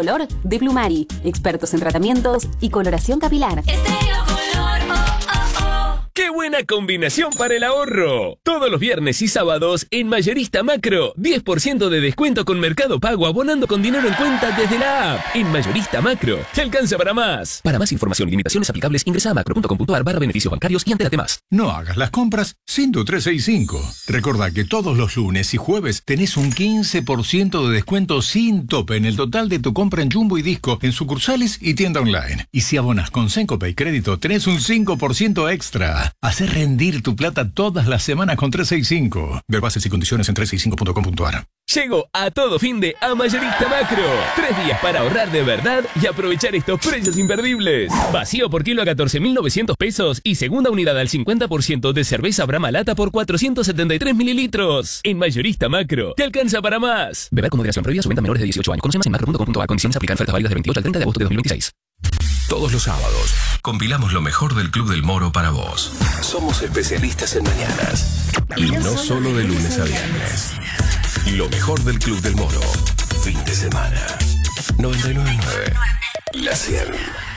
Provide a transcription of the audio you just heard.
color de Plumari, expertos en tratamientos y coloración capilar. Estéreo Color, oh, oh, oh. ¡Qué buena combinación para el ahorro! Todos los viernes y sábados en Mayorista Macro, 10% de descuento con Mercado Pago abonando con dinero en cuenta desde la app. En Mayorista Macro, te alcanza para más. Para más información y limitaciones aplicables, ingresa a macro.com.ar/beneficios bancarios y entérate más. No hagas las compras sin tu 365. Recordá que todos los lunes y jueves tenés un 15% de descuento sin tope en el total de tu compra en Jumbo y Disco en sucursales y tienda online. Y si abonas con Sencope y Crédito, tenés un 5% extra. Hacé rendir tu plata todas las semanas con 365. Ver bases y condiciones en 365.com.ar. Llego a todo fin de a Mayorista Macro. 3 días para ahorrar de verdad y aprovechar estos precios imperdibles. Vacío por kilo a 14.900 pesos y segunda unidad al 50% de cerveza Brahma Lata por 473 mililitros. En Mayorista Macro, te alcanza para más. Beber con moderación, prohibida su venta a menores de 18 años. Conoce más en macro.com.ar. Condiciones aplican. Ofertas válidas del 28 al 30 de agosto de 2026. Todos los sábados compilamos lo mejor del Club del Moro para vos. Somos especialistas en mañanas. Y no solo de lunes a viernes. Lo mejor del Club del Moro. Fin de semana. 99.9. La 100.